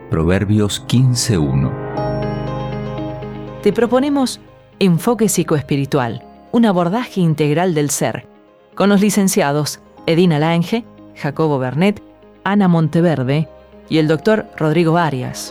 Proverbios 15:1. Te proponemos Enfoque Psicoespiritual, un abordaje integral del ser, con los licenciados Edina Lange, Jacobo Bernet, Ana Monteverde y el doctor Rodrigo Arias.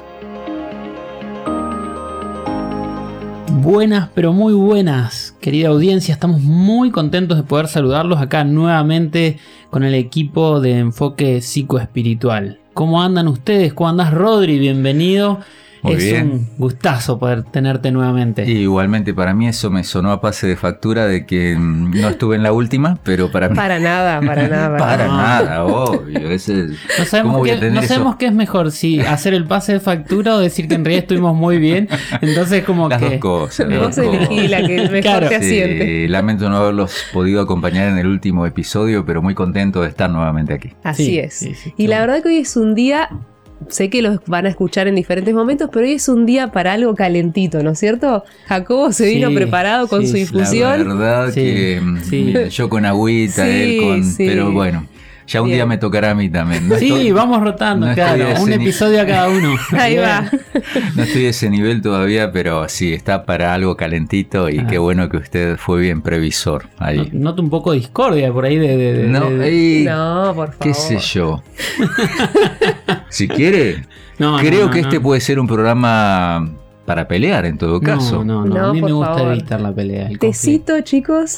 Buenas, pero muy buenas, querida audiencia. Estamos muy contentos de poder saludarlos acá nuevamente con el equipo de Enfoque Psicoespiritual. ¿Cómo andan ustedes? ¿Cómo andás, Rodri? Bienvenido. Muy bien. Un gustazo poder tenerte nuevamente. Y igualmente para mí eso me sonó a pase de factura de que no estuve en la última, pero para mí... Para nada. Para nada, obvio. No sabemos qué es mejor, si hacer el pase de factura o decir que en realidad estuvimos muy bien. Entonces como las que... dos cosas. Vos elegí la que mejor Claro. te asiente. Sí, lamento no haberlos podido acompañar en el último episodio, pero muy contento de estar nuevamente aquí. Así Sí, es. sí, Y la verdad que hoy es un día, sé que los van a escuchar en diferentes momentos, pero hoy es un día para algo calentito, ¿no es cierto? Jacobo se vino Sí, preparado con sí, su sí, infusión. La verdad Sí, que sí. yo con agüita, Sí, él con... sí. Pero bueno, ya un Bien. día me tocará a mí también. No Sí, estoy- vamos rotando, no estoy claro. a ese Un ni- episodio a cada uno. Ahí va. No estoy a ese nivel todavía, pero sí, está para algo calentito y qué bueno que usted fue bien previsor ahí. Noto un poco de discordia por ahí de... No, por favor. qué sé yo. Si quiere, No, creo no, que no. este puede ser un programa para pelear en todo caso. No, a No, mí me por gusta favor. evitar la pelea. el Tecito, chicos.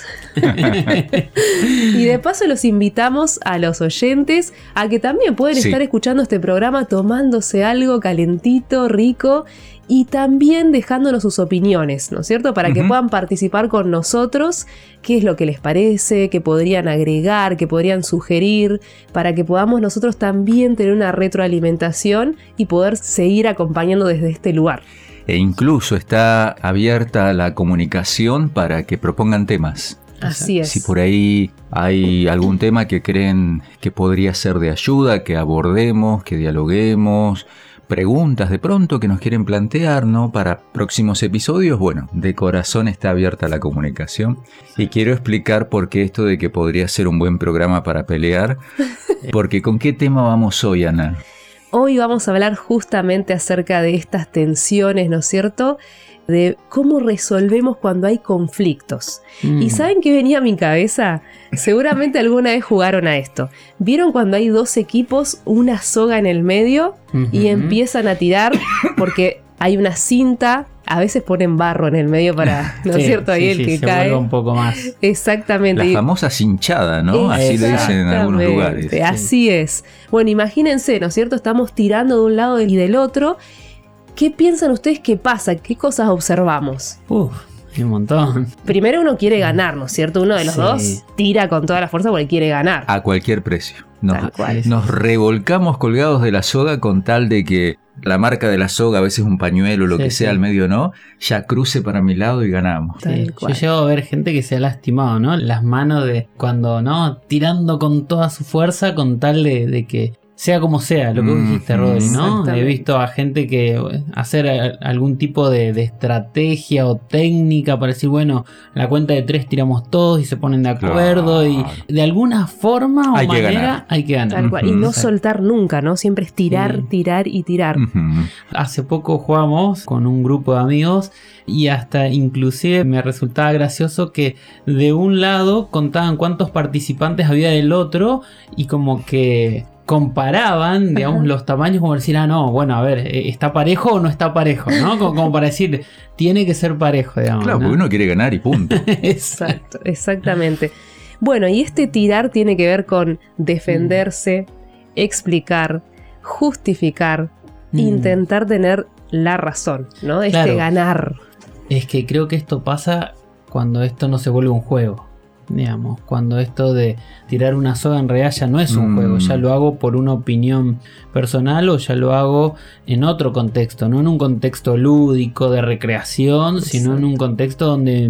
Y de paso los invitamos a los oyentes a que también pueden Sí. estar escuchando este programa tomándose algo calentito, rico y también dejándonos sus opiniones, ¿no es cierto? Para que Ujú. puedan participar con nosotros, qué es lo que les parece, qué podrían agregar, qué podrían sugerir, para que podamos nosotros también tener una retroalimentación y poder seguir acompañando desde este lugar. E incluso está abierta la comunicación para que propongan temas. Así es. Si por ahí hay algún tema que creen que podría ser de ayuda, que abordemos, que dialoguemos, preguntas de pronto que nos quieren plantear, ¿no? Para próximos episodios, bueno, de corazón está abierta la comunicación. Y quiero explicar por qué esto de que podría ser un buen programa para pelear. Porque ¿con qué tema vamos hoy, Ana? Hoy vamos a hablar justamente acerca de estas tensiones, ¿no es cierto? De cómo resolvemos cuando hay conflictos. ¿Y saben qué venía a mi cabeza? Seguramente alguna vez jugaron a esto. ¿Vieron cuando hay dos equipos, una soga en el medio y empiezan a tirar porque hay una cinta? A veces ponen barro en el medio para, ¿no es cierto? Ahí el que se cae. vuelve un poco más. Exactamente. La Y- famosa cinchada, ¿no? Así le dicen en algunos Exactamente, lugares. Así es. Bueno, imagínense, ¿no es cierto? Estamos tirando de un lado y del otro. ¿Qué piensan ustedes que pasa? ¿Qué cosas observamos? Hay un montón. Primero uno quiere ganar, ¿no es cierto? Uno de los Sí. dos tira con toda la fuerza porque quiere ganar. A cualquier precio. Tal cual. Nos revolcamos colgados de la soga con tal de que la marca de la soga, a veces un pañuelo, lo Sí, que sea sí. al medio, ¿no? Ya cruce para mi lado y ganamos. Tal Yo cual. llego a ver gente que se ha lastimado, ¿no? Las manos de cuando, ¿no? Tirando con toda su fuerza con tal de que sea como sea, lo que vos dijiste, Rodri, ¿no? Exactamente. He visto a gente que hacer algún tipo de estrategia o técnica para decir, bueno, a la cuenta de 3 tiramos todos y se ponen de acuerdo Claro. y de alguna forma o Hay que manera ganar. hay que ganar. Tal cual. Y no Exacto. soltar nunca, ¿no? Siempre es tirar, Sí. tirar y tirar. Ujú. Hace poco jugamos con un grupo de amigos y hasta inclusive me resultaba gracioso que de un lado contaban cuántos participantes había del otro y como que comparaban, digamos, los tamaños como decir, no, bueno, a ver, ¿está parejo o no está parejo? ¿No? Como para decir, tiene que ser parejo, digamos. Claro, ¿no? porque uno quiere ganar y punto. Exacto, exactamente. Bueno, y este tirar tiene que ver con defenderse, explicar, justificar, intentar tener la razón, ¿no? Este Claro. ganar. Es que creo que esto pasa cuando esto no se vuelve un juego. Digamos, cuando esto de tirar una soga en realidad ya no es un juego, ya lo hago por una opinión personal o ya lo hago en otro contexto, no en un contexto lúdico de recreación, sino en un contexto donde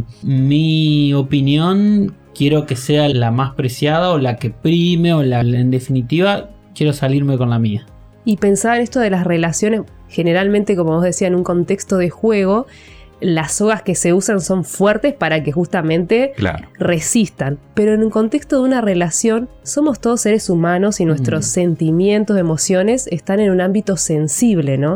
mi opinión quiero que sea la más preciada o la que prime o en definitiva quiero salirme con la mía. Y pensar en esto de las relaciones, generalmente, como vos decías, en un contexto de juego, las sogas que se usan son fuertes para que justamente resistan. Pero en un contexto de una relación, somos todos seres humanos y nuestros sentimientos, emociones están en un ámbito sensible, ¿no?